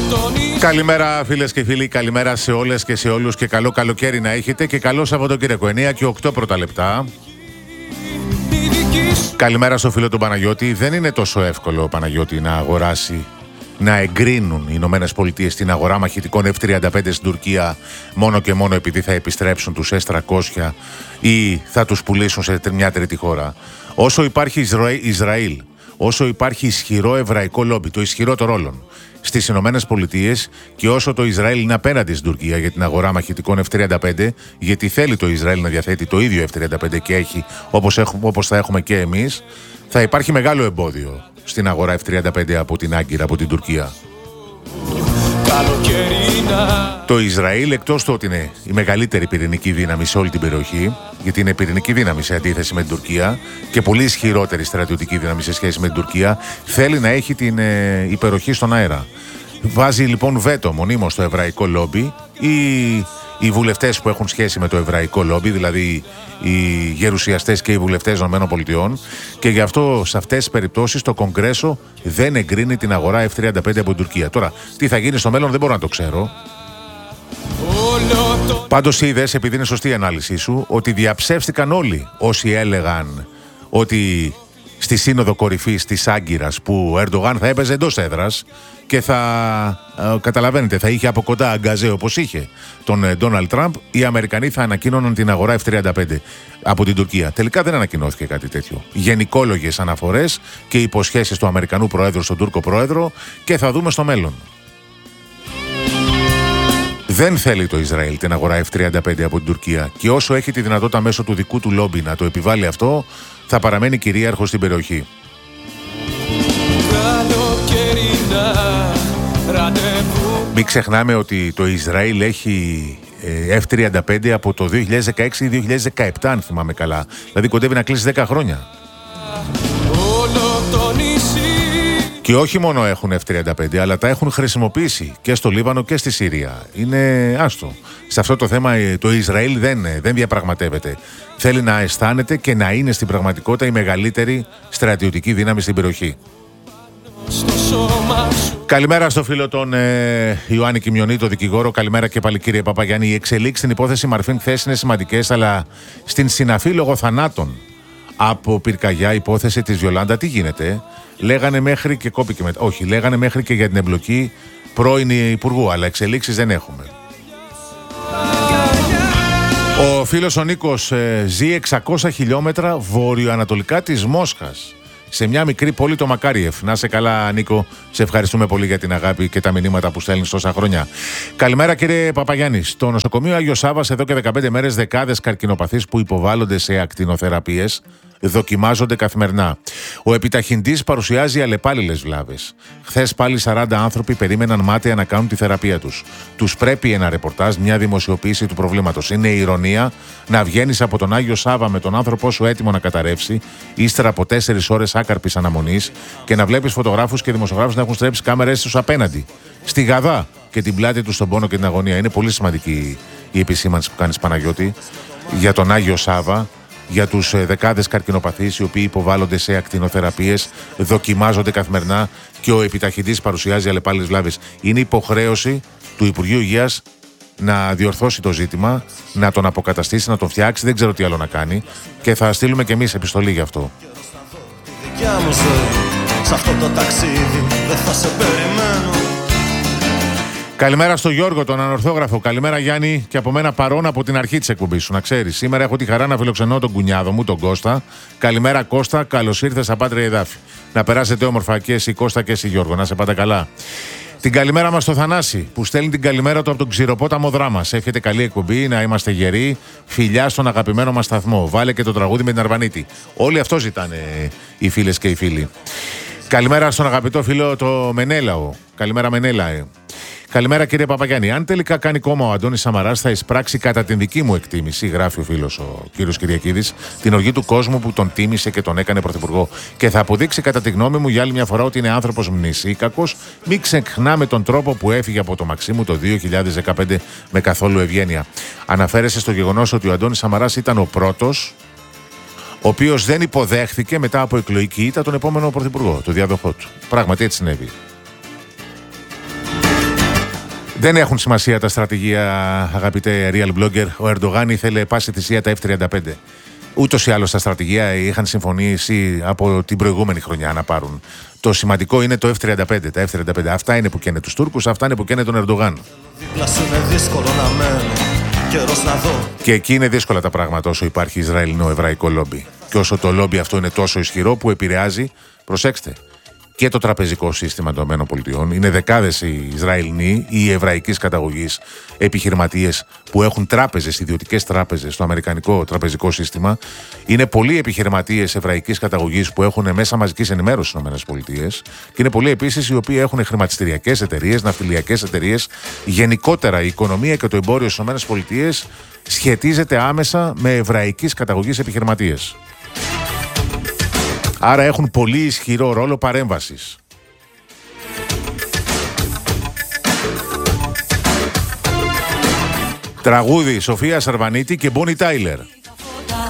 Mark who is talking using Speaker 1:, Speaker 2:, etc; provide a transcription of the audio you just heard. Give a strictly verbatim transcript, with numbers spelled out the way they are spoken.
Speaker 1: Καλημέρα φίλες και φίλοι, καλημέρα σε όλες και σε όλους και καλό καλοκαίρι να έχετε και καλό Σαββατοκύριακο. εννιά και οκτώ πρώτα λεπτά. Καλημέρα στο φίλο του Παναγιώτη. Δεν είναι τόσο εύκολο ο Παναγιώτη να αγοράσει, να εγκρίνουν οι Ηνωμένες Πολιτείες την αγορά μαχητικών εφ τριάντα πέντε στην Τουρκία μόνο και μόνο επειδή θα επιστρέψουν τους ες τριακόσια ή θα τους πουλήσουν σε μια τρίτη χώρα. Όσο υπάρχει Ισραήλ, όσο υπάρχει ισχυρό εβραϊκό λόμπι, το ισχυρότερο όλων στις Ηνωμένες Πολιτείες, και όσο το Ισραήλ είναι απέναντι στην Τουρκία για την αγορά μαχητικών εφ τριάντα πέντε, γιατί θέλει το Ισραήλ να διαθέτει το ίδιο εφ τριάντα πέντε και έχει όπως, έχουμε, όπως θα έχουμε και εμείς, θα υπάρχει μεγάλο εμπόδιο στην αγορά εφ τριάντα πέντε από την Άγκυρα, από την Τουρκία. Το Ισραήλ, εκτός του ότι είναι η μεγαλύτερη πυρηνική δύναμη σε όλη την περιοχή, γιατί είναι πυρηνική δύναμη σε αντίθεση με την Τουρκία και πολύ ισχυρότερη στρατιωτική δύναμη σε σχέση με την Τουρκία, θέλει να έχει την ε, υπεροχή στον αέρα. Βάζει λοιπόν βέτο μονίμως στο εβραϊκό λόμπι, ή οι βουλευτές που έχουν σχέση με το εβραϊκό λόμπι, δηλαδή οι γερουσιαστές και οι βουλευτές των ΗΠΑ, και γι' αυτό σε αυτές τις περιπτώσεις το Κογκρέσο δεν εγκρίνει την αγορά εφ τριάντα πέντε από την Τουρκία. Τώρα, τι θα γίνει στο μέλλον δεν μπορώ να το ξέρω. Πάντως είδες, επειδή είναι σωστή η ανάλυση σου, ότι διαψεύστηκαν όλοι όσοι έλεγαν ότι στη σύνοδο κορυφής της Άγκυρας που ο Ερντογάν θα έπαιζε εντός έδρας και θα, ε, καταλαβαίνετε, θα είχε από κοντά αγκαζέ όπως είχε τον Ντόναλντ Τραμπ, οι Αμερικανοί θα ανακοίνωναν την αγορά εφ τριάντα πέντε από την Τουρκία. Τελικά δεν ανακοινώθηκε κάτι τέτοιο. Γενικόλογες αναφορές και υποσχέσεις του Αμερικανού Προέδρου στον Τούρκο Πρόεδρο, και θα δούμε στο μέλλον. Δεν θέλει το Ισραήλ την αγορά εφ τριάντα πέντε από την Τουρκία, και όσο έχει τη δυνατότητα μέσω του δικού του λόμπι να το επιβάλλει αυτό, θα παραμένει κυρίαρχο στην περιοχή. Μην ξεχνάμε ότι το Ισραήλ έχει εφ τριάντα πέντε από το δύο χιλιάδες δεκαέξι ή δύο χιλιάδες δεκαεπτά, αν θυμάμαι καλά. Δηλαδή κοντεύει να κλείσει δέκα χρόνια. Και όχι μόνο έχουν εφ τριάντα πέντε, αλλά τα έχουν χρησιμοποιήσει και στο Λίβανο και στη Συρία. Είναι άστο. Σε αυτό το θέμα το Ισραήλ δεν, δεν διαπραγματεύεται. Θέλει να αισθάνεται και να είναι στην πραγματικότητα η μεγαλύτερη στρατιωτική δύναμη στην περιοχή. Καλημέρα στο φίλο τον ε, Ιωάννη Κιμιονή, το δικηγόρο. Καλημέρα και πάλι κύριε Παπαγιάννη. Οι εξελίξεις στην υπόθεση Μαρφίν χθες είναι σημαντικές, αλλά στην συναφή λογοθανάτων από πυρκαγιά υπόθεση της Γιολάντα τι γίνεται? Λέγανε μέχρι και κόπηκε μετά. Όχι, λέγανε μέχρι και για την εμπλοκή πρώην υπουργού, αλλά εξελίξεις δεν έχουμε. Ο φίλος ο Νίκος ε, ζει εξακόσια χιλιόμετρα βορειοανατολικά της Μόσχας, σε μια μικρή πόλη, το Μακάριεφ. Να σε καλά, Νίκο. Σε ευχαριστούμε πολύ για την αγάπη και τα μηνύματα που στέλνεις τόσα χρόνια. Καλημέρα, κύριε Παπαγιάννη. Στο νοσοκομείο Άγιος Σάββας, εδώ και δεκαπέντε μέρες, δεκάδες καρκινοπαθείς που υποβάλλονται σε ακτινοθεραπείες δοκιμάζονται καθημερινά. Ο επιταχυντής παρουσιάζει αλλεπάλληλες βλάβες. Χθες πάλι σαράντα άνθρωποι περίμεναν μάταια να κάνουν τη θεραπεία τους. Τους πρέπει ένα ρεπορτάζ, μια δημοσιοποίηση του προβλήματος. Είναι ηρωνία να βγαίνεις από τον Άγιο Σάββα με τον άνθρωπό σου έτοιμο να καταρρεύσει, ύστερα από τέσσερις ώρες άκαρπης αναμονής, και να βλέπεις φωτογράφους και δημοσιογράφους να έχουν στρέψει κάμερες τους απέναντι, στη γαδά, και την πλάτη τους στον πόνο και την αγωνία. Είναι πολύ σημαντική η επισήμανση που κάνεις, Παναγιώτη, για τον Άγιο Σάββα, για τους δεκάδες καρκινοπαθείς οι οποίοι υποβάλλονται σε ακτινοθεραπείες, δοκιμάζονται καθημερινά, και ο επιταχυντής παρουσιάζει αλλεπάλληλες βλάβες. Είναι υποχρέωση του Υπουργείου Υγείας να διορθώσει το ζήτημα, να τον αποκαταστήσει, να τον φτιάξει. Δεν ξέρω τι άλλο να κάνει, και θα στείλουμε και εμείς επιστολή γι' αυτό. Καλημέρα στο Γιώργο, τον ανορθόγραφο. Καλημέρα, Γιάννη, και από μένα παρόν από την αρχή της εκπομπής σου, να ξέρεις. Σήμερα έχω τη χαρά να φιλοξενώ τον κουνιάδο μου, τον Κώστα. Καλημέρα, Κώστα, καλώς ήρθες στα Πάτρια Εδάφη. Να περάσετε όμορφα και εσύ, Κώστα, και εσύ, Γιώργο. Να σε πάτε καλά. Την καλημέρα μας στο Θανάση, που στέλνει την καλημέρα του από τον Ξηροπόταμο Δράμας. Εύχεται καλή εκπομπή, να είμαστε γεροί. Φιλιά στον αγαπημένο μας σταθμό. Βάλε και το τραγούδι με την Αρβανίτη. Όλοι αυτό ζητάνε οι φίλες και οι φίλοι. Καλημέρα στον αγαπητό φίλο το Μενέλαο. Καλημέρα, Μενέλα. Ε. Καλημέρα, κύριε Παπαγιάννη. Αν τελικά κάνει κόμμα ο Αντώνης Σαμαράς, θα εισπράξει κατά την δική μου εκτίμηση, γράφει ο φίλος ο κύριος Κυριακίδης, την οργή του κόσμου που τον τίμησε και τον έκανε πρωθυπουργό. Και θα αποδείξει κατά τη γνώμη μου για άλλη μια φορά ότι είναι άνθρωπος μνησίκακος. Μην ξεχνάμε τον τρόπο που έφυγε από το Μαξίμου το δύο χιλιάδες δεκαπέντε με καθόλου ευγένεια. Αναφέρεσε στο γεγονός ότι ο Αντώνης Σαμαράς ήταν ο πρώτος ο οποίος δεν υποδέχθηκε μετά από εκλογική ήττα τον επόμενο πρωθυπουργό, το διάδοχό του. Πράγματι έτσι συνέβη. Δεν έχουν σημασία τα στρατηγία, αγαπητέ real blogger. Ο Ερντογάν ήθελε πάση θυσία τα εφ τριάντα πέντε. Ούτως ή άλλως τα στρατηγία είχαν συμφωνήσει από την προηγούμενη χρονιά να πάρουν. Το σημαντικό είναι το εφ τριάντα πέντε. Τα εφ τριάντα πέντε. Αυτά είναι που καίνε τους Τούρκους, αυτά είναι που καίνε τον Ερντογάν. Και εκεί είναι δύσκολα τα πράγματα όσο υπάρχει Ισραηλινό-Εβραϊκό λόμπι. Και όσο το λόμπι αυτό είναι τόσο ισχυρό που επηρεάζει, προσέξτε, και το τραπεζικό σύστημα των ΗΠΑ. Είναι δεκάδες οι Ισραηλινοί ή οι εβραϊκής καταγωγής επιχειρηματίες που έχουν τράπεζες, ιδιωτικές τράπεζες στο αμερικανικό τραπεζικό σύστημα. Είναι πολλοί επιχειρηματίες εβραϊκής καταγωγής που έχουν μέσα μαζικής ενημέρωσης στις ΗΠΑ. Και είναι πολλοί επίσης οι οποίοι έχουν χρηματιστηριακές εταιρείες, ναυτιλιακές εταιρείες. Γενικότερα η οικονομία και το εμπόριο στις ΗΠΑ σχετίζεται άμεσα με εβραϊκής καταγωγής επιχειρηματίες. Άρα έχουν πολύ ισχυρό ρόλο παρέμβασης. Τραγούδι Σοφία Σαρβανίτη και Μπόνι Τάιλερ.